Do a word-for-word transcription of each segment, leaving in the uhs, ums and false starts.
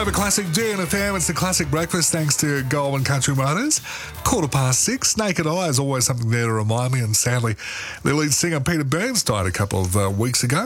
Forever Classic G N F M, it's the Classic Breakfast thanks to Goldman Country Motors. Quarter past six, Naked Eye is always something there to remind me, and sadly their lead singer Peter Burns died a couple of uh, weeks ago.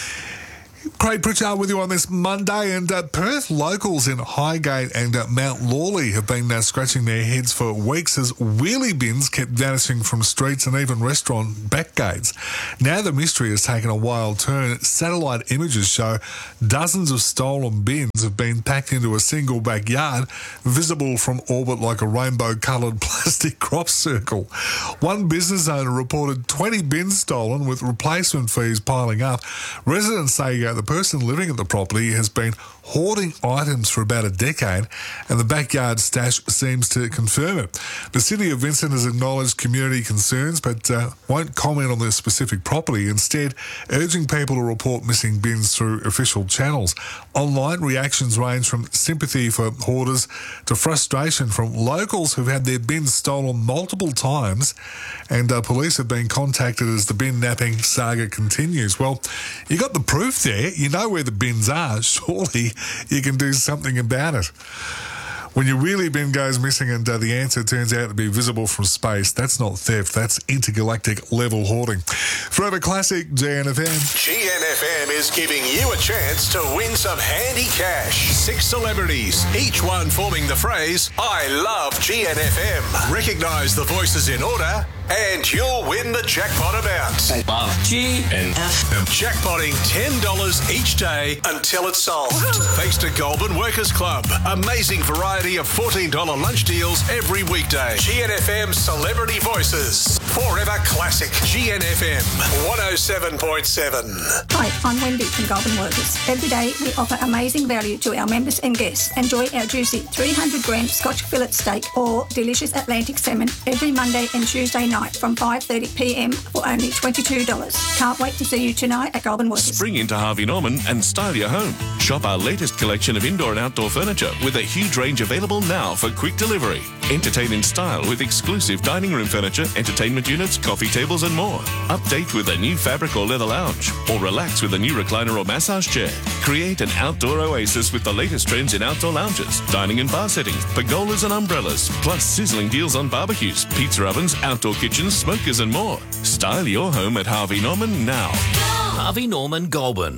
Craig Pritchard with you on this Monday, and uh, Perth locals in Highgate and uh, Mount Lawley have been uh, scratching their heads for weeks as wheelie bins kept vanishing from streets and even restaurant back gates. Now the mystery has taken a wild turn. Satellite images show dozens of stolen bins have been packed into a single backyard, visible from orbit like a rainbow-coloured plastic crop circle. One business owner reported twenty bins stolen, with replacement fees piling up. Residents say uh, the person living at the property has been hoarding items for about a decade, and the backyard stash seems to confirm it. The City of Vincent has acknowledged community concerns but uh, won't comment on the specific property, instead urging people to report missing bins through official channels. Online reactions range from sympathy for hoarders to frustration from locals who've had their bins stolen multiple times, and uh, police have been contacted as the bin napping saga continues. Well, you got the proof there. You know where the bins are. Surely you can do something about it. When your wheelie bin goes missing and uh, the answer turns out to be visible from space, that's not theft, that's intergalactic level hoarding. Forever Classic G N F M. G N F M is giving you a chance to win some handy cash. Six celebrities, each one forming the phrase, I love G N F M. Recognise the voices in order and you'll win the jackpot amount. I love G N F M. Jackpotting ten dollars each day until it's solved. Thanks to Goulburn Workers Club. Amazing variety of fourteen dollars lunch deals every weekday. G N F M Celebrity Voices. Forever Classic. G N F M one oh seven point seven. Hi, I'm Wendy from Goulburn Workers. Every day we offer amazing value to our members and guests. Enjoy our juicy three hundred gram Scotch fillet steak or delicious Atlantic salmon every Monday and Tuesday night from five thirty p m for only twenty-two dollars. Can't wait to see you tonight at Goulburn Workers. Spring into Harvey Norman and style your home. Shop our latest collection of indoor and outdoor furniture with a huge range available now for quick delivery. Entertain in style with exclusive dining room furniture, entertainment units, coffee tables and more. Update with a new fabric or leather lounge, or relax with a new recliner or massage chair. Create an outdoor oasis with the latest trends in outdoor lounges, dining and bar settings, pergolas and umbrellas, plus sizzling deals on barbecues, pizza ovens, outdoor kitchens, smokers and more. Style your home at Harvey Norman now. Harvey Norman Goulburn.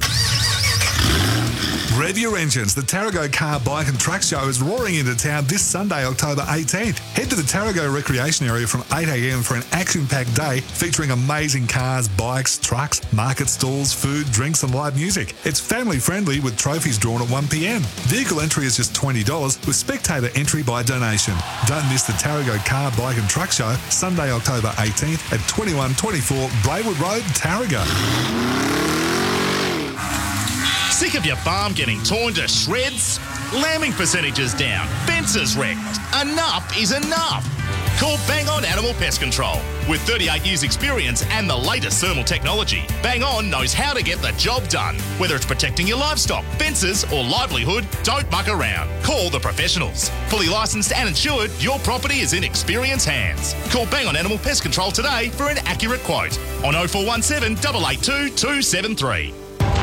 Rev your engines. The Tarago Car, Bike and Truck Show is roaring into town this Sunday, October eighteenth. Head to the Tarago Recreation Area from eight a m for an action-packed day featuring amazing cars, bikes, trucks, market stalls, food, drinks and live music. It's family-friendly with trophies drawn at one p m. Vehicle entry is just twenty dollars with spectator entry by donation. Don't miss the Tarago Car, Bike and Truck Show, Sunday, October eighteenth at twenty-one twenty-four Braywood Road, Tarago. Sick of your farm getting torn to shreds? Lambing percentages down, fences wrecked. Enough is enough. Call Bang On Animal Pest Control. With thirty-eight years experience and the latest thermal technology, Bang On knows how to get the job done. Whether it's protecting your livestock, fences or livelihood, don't muck around. Call the professionals. Fully licensed and insured, your property is in experienced hands. Call Bang On Animal Pest Control today for an accurate quote on oh four one seven, eight eight two, two seven three.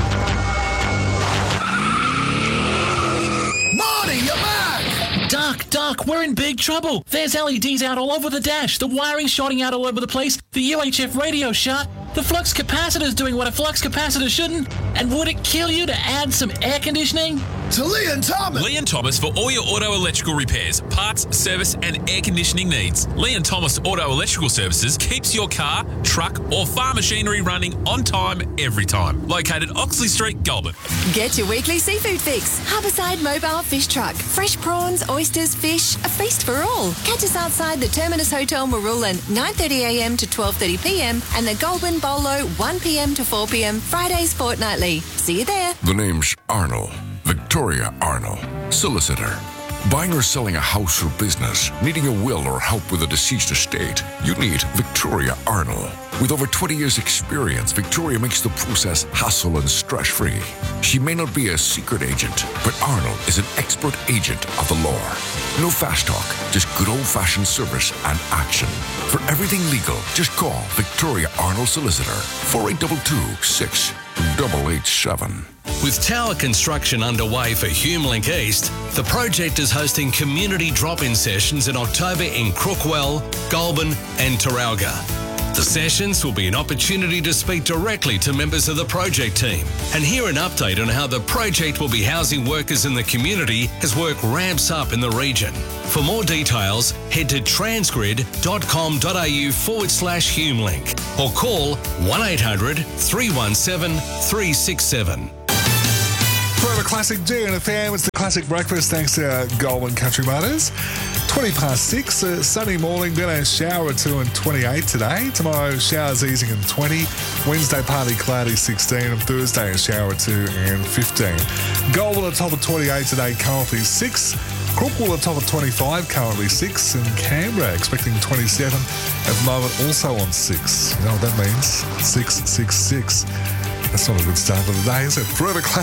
Marty, you're back! Duck, Duck, we're in big trouble. There's L E Ds out all over the dash, the wiring's shorting out all over the place, the U H F radio's shut, the flux capacitor's doing what a flux capacitor shouldn't, and would it kill you to add some air conditioning? To Lee and Thomas! Lee and Thomas for all your auto electrical repairs, parts, service and air conditioning needs. Lee and Thomas Auto Electrical Services keeps your car, truck or farm machinery running on time every time. Located Oxley Street, Goulburn. Get your weekly seafood fix. Harbourside Mobile Fish Truck. Fresh prawns, oysters, fish, a feast for all. Catch us outside the Terminus Hotel Marulan, nine thirty a m to twelve thirty p m and the Goulburn Bolo, one p m to four p m Fridays fortnightly. See you there. The name's Arnold. Victoria Arnold, solicitor. Buying or selling a house or business, needing a will or help with a deceased estate, you need Victoria Arnold. With over twenty years experience, Victoria makes the process hassle and stress-free. She may not be a secret agent, but Arnold is an expert agent of the law. No fast talk, just good old-fashioned service and action. For everything legal, just call Victoria Arnold Solicitor, four eight two two, six eight eight seven. With tower construction underway for HumeLink East, the project is hosting community drop-in sessions in October in Crookwell, Goulburn and Taralga. The sessions will be an opportunity to speak directly to members of the project team and hear an update on how the project will be housing workers in the community as work ramps up in the region. For more details, head to transgrid.com.au forward slash HumeLink or call one eight hundred three one seven three six seven. Forever Classic G N F M, it's the classic breakfast thanks to uh, Goulburn Country Motors. twenty past six, a sunny morning, then a shower or two and twenty-eight today. Tomorrow, showers easing and twenty. Wednesday, partly cloudy, sixteen. And Thursday, a shower or two and fifteen. Goulburn at top of twenty-eight today, currently six. Crookwell at top of twenty-five, currently six. And Canberra expecting twenty-seven at the moment, also on six. You know what that means? six six six. That's not a good start for the day, is it? Forever Classic.